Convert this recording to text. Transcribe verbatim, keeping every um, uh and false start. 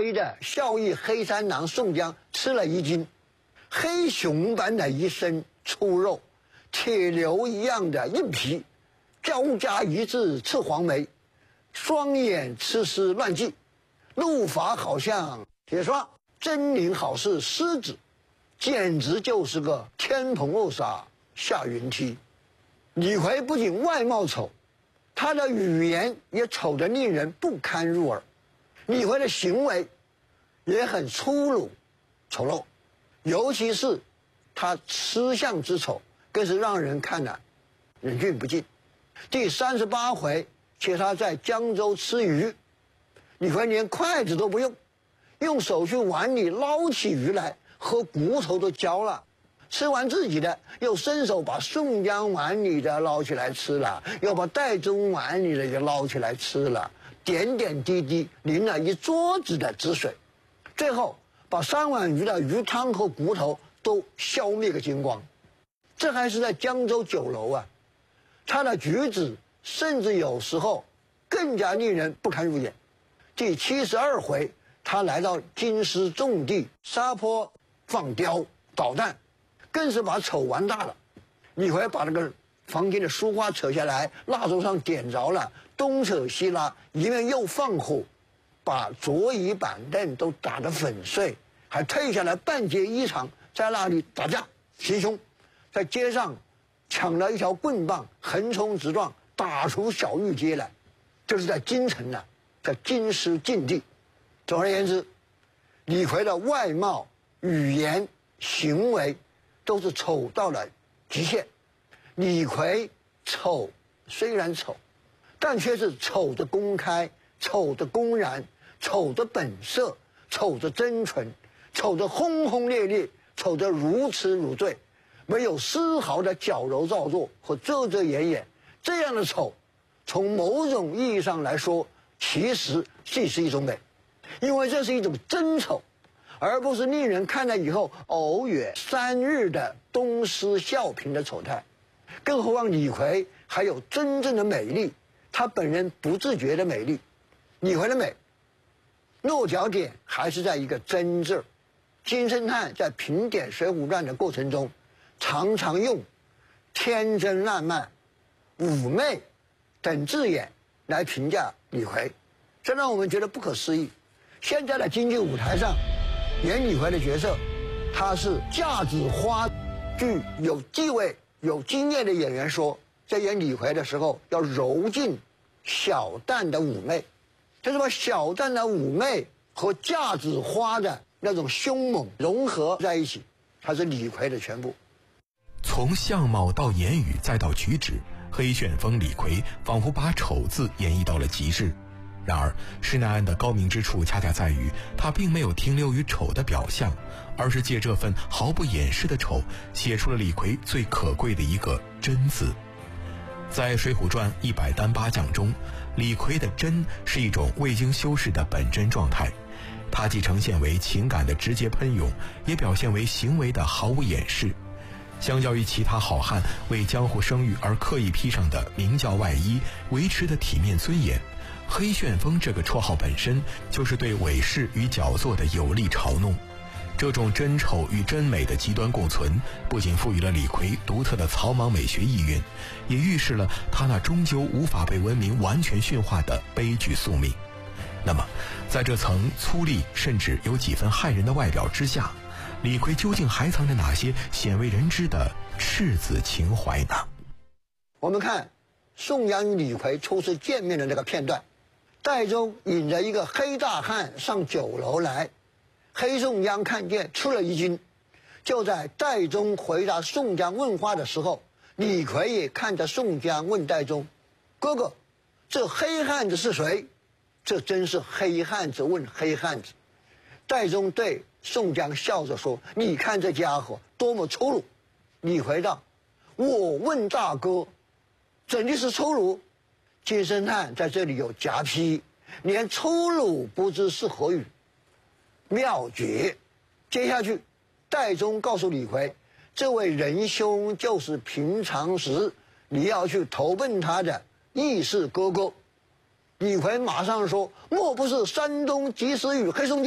亏的孝义黑三郎宋江吃了一惊，黑熊般的一身粗肉，铁牛一样的硬皮，交加一字刺黄眉，双眼痴丝乱记，怒发好像铁刷，狰狞好似狮子，简直就是个天蓬恶煞下云梯。李逵不仅外貌丑，他的语言也丑得令人不堪入耳。李逵的行为也很粗鲁丑陋，尤其是他吃相之丑，更是让人看了忍俊不禁。第三十八回，且他在江州吃鱼，李逵连筷子都不用，用手去碗里捞起鱼来，和骨头都焦了。吃完自己的，又伸手把宋江碗里的捞起来吃了，又把戴宗碗里的也捞起来吃了，点点滴滴淋了一桌子的汁水，最后把三碗鱼的鱼汤和骨头都消灭个精光。这还是在江州酒楼啊，他的举止甚至有时候更加令人不堪入眼。第七十二回，他来到京师重地沙坡放雕捣蛋，更是把丑玩大了。李逵把那个房间的书花扯下来，蜡烛上点着了，东扯西拉，一面又放火，把桌椅板凳都打得粉碎，还退下来半截衣裳，在那里打架行凶，在街上抢了一条棍棒，横冲直撞，打出小玉街来。这是在京城呢、啊，在京师禁地。总而言之，李逵的外貌、语言、行为都是丑到了极限。李逵丑虽然丑，但却是丑的公开，丑的公然，丑的本色，丑的真纯，丑的轰轰烈烈，丑得如痴如醉，没有丝毫的矫揉造作和遮遮掩掩。这样的丑，从某种意义上来说，其实既是一种美，因为这是一种真丑，而不是令人看了以后偶远三日的东施效颦的丑态。更何况李逵还有真正的美丽，他本人不自觉的美丽。李逵的美落脚点还是在一个真字儿。金圣叹在评点《水浒传》的过程中，常常用天真烂漫、妩媚等字眼来评价李逵，这让我们觉得不可思议。现在的京剧舞台上演李逵的角色，他是架子花。据有地位有经验的演员说，在演李逵的时候要揉进小旦的妩媚，就是把小旦的妩媚和架子花的那种凶猛融合在一起，它是李逵的全部。 从相貌到言语再到举止，黑旋风李逵仿佛把丑字演绎到了极致。然而施耐庵的高明之处恰恰在于，他并没有停留于丑的表象，而是借这份毫不掩饰的丑，写出了李逵最可贵的一个真字。在《水浒传》一百单八将中，李逵的真是一种未经修饰的本真状态，它既呈现为情感的直接喷涌，也表现为行为的毫无掩饰。相较于其他好汉为江湖声誉而刻意披上的明教外衣，维持的体面尊严，黑旋风这个绰号本身就是对伪饰与矫作的有力嘲弄。这种真丑与真美的极端共存，不仅赋予了李逵独特的草莽美学意蕴，也预示了他那终究无法被文明完全驯化的悲剧宿命。那么在这层粗粝甚至有几分骇人的外表之下，李逵究竟还藏着哪些鲜为人知的赤子情怀呢？ 我们看宋江与李逵初次见面的那个片段，戴宗引着一个黑大汉上酒楼来，黑宋江看见吃了一惊。就在戴宗回答宋江问话的时候，李逵也看着宋江问戴宗：“哥哥，这黑汉子是谁？”这真是黑汉子问黑汉子。戴宗对宋江笑着说：“你看这家伙多么粗鲁。”李逵道：“我问大哥，怎的是粗鲁？”金圣叹在这里有夹批，连粗鲁不知是何语，妙绝。接下去戴宗告诉李逵，这位仁兄就是平常时你要去投奔他的义士哥哥。李逵马上说：“莫不是山东及时雨黑松江？”